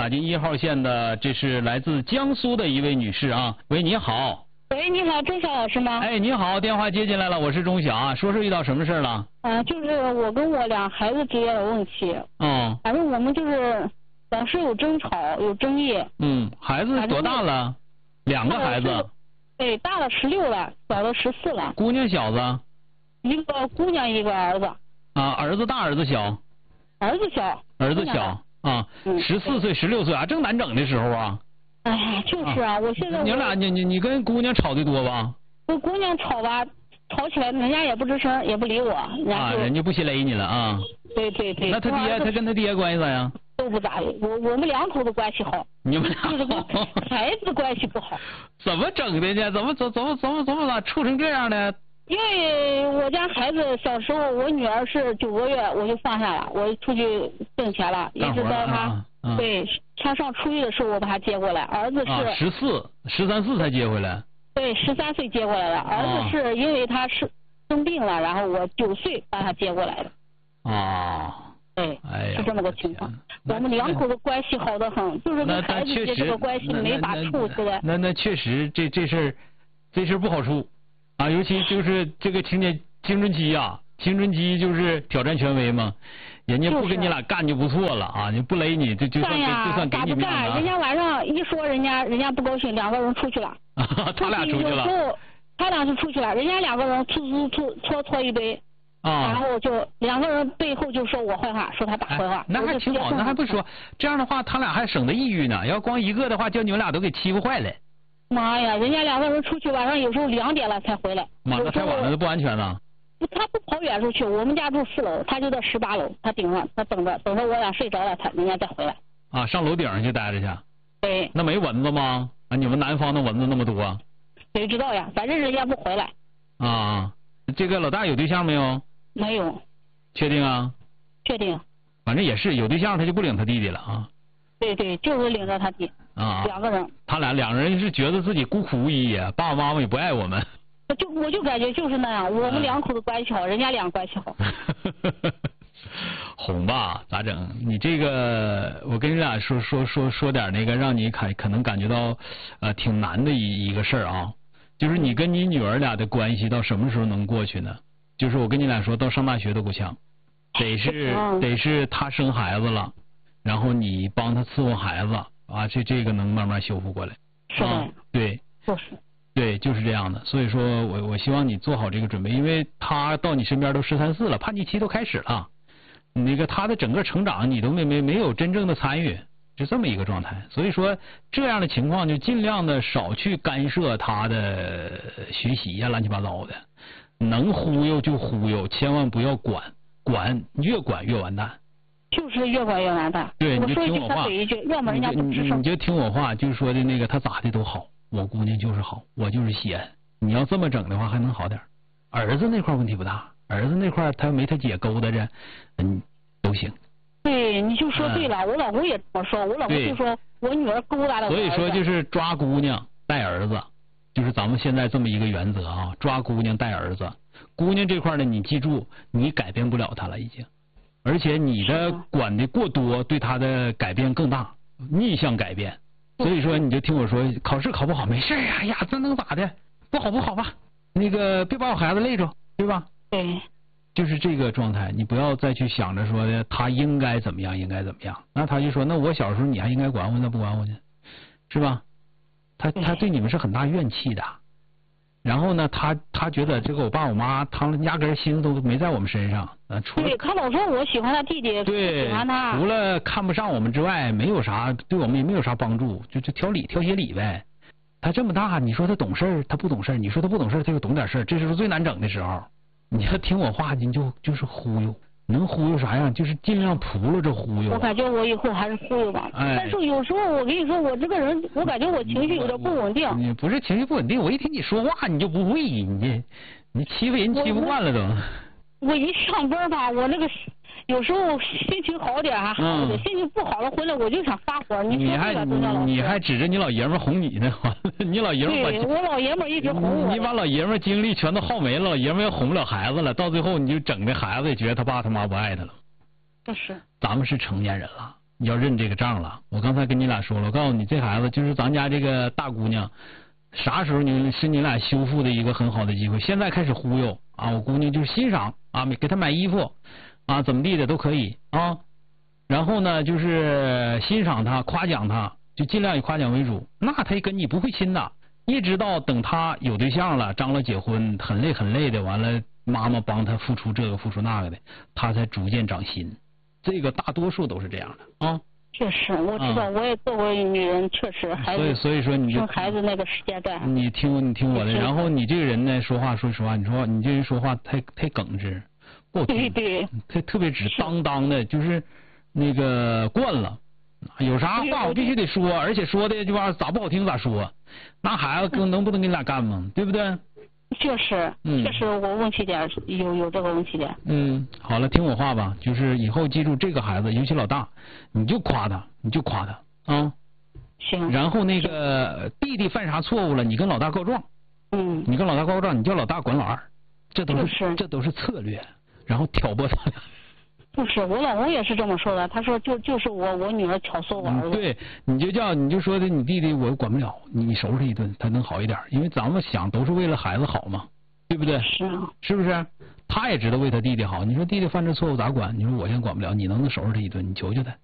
打进1号线的，这是来自江苏的一位女士啊。喂，你好。 喂，你好，钟晓老师吗？ 哎，你好，电话接进来了，我是钟晓啊。说遇到什么事了？ 就是我跟我俩孩子之间有问题。反正我们就是老是有争吵，有争议。 孩子多大了？2个孩子。 对，大的16了，小的14了。 姑娘小子？ 一个姑娘，一个儿子。 儿子大，儿子小？ 儿子小。 儿子小啊，14岁、16岁啊，正难整的时候啊。 哎，就是啊，我现在你俩你跟姑娘吵得多吧？ 跟姑娘吵吧，吵起来人家也不吱声，也不理我， 人家不稀勒你了啊。 对。 那他跟他爹关系咋样？ 都不咋的，我们两口子关系好。 你们俩就是跟孩子关系不好。 怎么整的呢？怎么咋处成这样呢？ 因为我家孩子小时候，我女儿是9个月我就放下了，我出去挣钱了，一直到她对她上初一的时候我把她接过来。儿子是 13、14才接回来。对 ，13岁接过来的。儿子是因为他是生病了，然后我9岁把他接过来的。对，是这么个情况。我们两口子关系好得很，就是跟孩子这个关系没法处起来。 那确实这事儿不好处啊，尤其就是这个青春期啊，青春期就是挑战权威嘛，人家不跟你俩干就不错了啊，你不勒你就算给你面子。 干？人家晚上一说人家不高兴，2个人出去了。 他俩出去了。 有时候他俩就出去了，人家2个人搓一杯。然后就2个人背后就说我坏话，说他爸坏话。 那还挺好，那还不说，这样的话他俩还省得抑郁呢。要光一个的话，叫你们俩都给欺负坏了。 妈呀，人家2个人出去，晚上有时候2点了才回来。 妈，那太晚了，不安全呢。 他不跑远处去，我们家住4楼，他就在18楼，他顶上，他等着我俩睡着了，人家再回来。上楼顶上去待着去。 对。 那没蚊子吗？你们南方的蚊子那么多。 谁知道呀？反正人家不回来。 这个老大有对象没有？ 没有。 确定啊？ 确定。 反正也是有对象，他就不领他弟弟了啊。 对，就是领着他弟。2个人。他俩 2人是觉得自己孤苦无依，爸爸妈妈也不爱我们。 我就感觉就是那样，我们两口子关系好，人家俩关系好。 哄吧，咋整？你这个，我跟你俩说点那个，让你可能感觉到挺难的一个事儿啊，就是你跟你女儿俩的关系到什么时候能过去呢？就是我跟你俩说到上大学都够呛，得是他生孩子了，然后你帮他伺候孩子啊，这个能慢慢修复过来。 是的。 对。 就是。 对，就是这样的。所以说我希望你做好这个准备，因为他到你身边都13、14了，叛逆期都开始了，那个他的整个成长你都没有真正的参与，就这么一个状态。所以说这样的情况就尽量的少去干涉他的学习呀，乱七八糟的。能忽悠就忽悠，千万不要管越管越完蛋。 就是越管越完蛋。 对，你就听我话。 要么人家不吱声。 你就听我话，就是说的那个他咋的都好，我姑娘就是好，我就是稀罕。你要这么整的话，还能好点。儿子那块问题不大，儿子那块他没他姐勾搭着，都行。 对，你就说对了，我老公也这么说，我老公就说我女儿勾搭了我。 所以说就是抓姑娘带儿子。就是咱们现在这么一个原则啊，抓姑娘带儿子。姑娘这块呢，你记住，你改变不了她了已经，而且你的管的过多，对她的改变更大，逆向改变。所以说你就听我说，考试考不好没事呀，哎呀，这能咋的？不好吧？那个别把我孩子累着，对吧？ 对。 就是这个状态，你不要再去想着说的他应该怎么样，那他就说，那我小时候你还应该管我，那不管我呢，是吧？他对你们是很大怨气的，然后呢，他觉得这个我爸我妈，他们压根心思都没在我们身上， 对，他老说我喜欢他弟弟， 对， 喜欢他， 除了看不上我们之外，没有啥对我们也没有啥帮助，就挑些理呗。他这么大，你说他懂事他不懂事，你说他不懂事他就懂点事，这时候最难整的时候，你要听我话，你就是忽悠。能忽悠啥样？就是尽量扑了着忽悠。 我感觉我以后还是忽悠吧。但是有时候我跟你说，我这个人，我感觉我情绪有点不稳定。 你不是情绪不稳定，我一听你说话你就不会，你欺负人欺负惯了都。 我一上班吧，我那个有时候心情好点还好一点，心情不好了回来我就想发火。你还指着你老爷们哄你呢，完了你老爷们对，我老爷们一直哄我。 你把老爷们精力全都耗没了，老爷们也哄不了孩子了，到最后你就整的孩子也觉得他爸他妈不爱他了。 就是。 咱们是成年人了， 你要认这个账了。我刚才跟你俩说了，我告诉你，这孩子就是咱家这个大姑娘，啥时候是你俩修复的一个很好的机会。现在开始忽悠啊，我姑娘就是欣赏啊，给她买衣服啊，怎么地的都可以啊。然后呢，就是欣赏她，夸奖她，就尽量以夸奖为主。那她跟你不会亲的，你也知道，等她有对象了，张罗结婚，很累很累的，完了妈妈帮她付出这个付出那个的，她才逐渐长心。这个大多数都是这样的啊。 确实，我知道，我也作为女人，确实孩子， 所以说你生孩子那个时间段， 你听我的，然后你这个人呢，说话说实话，你说你这人说话太耿直，不好听， 对， 特别直，当的，就是那个惯了，有啥话我必须得说，而且说的这玩意儿咋不好听咋说，那孩子能不能跟你俩干吗？对不对？ 确实，我问题点有这个问题点。 好了，听我话吧，就是以后记住这个孩子，尤其老大，你就夸他啊。 行。 然后那个弟弟犯啥错误了，你跟老大告状。你跟老大告状，你叫老大管老二，这都是策略，然后挑拨他俩。 不是，我老公也是这么说的。他说就是我女儿挑唆我儿子。 对，你就说的你弟弟我管不了，你收拾他一顿，他能好一点。因为咱们想都是为了孩子好嘛，对不对？ 是啊。 是不是？他也知道为他弟弟好。你说弟弟犯这错误咋管？你说我现在管不了，你能收拾他一顿？你求求他。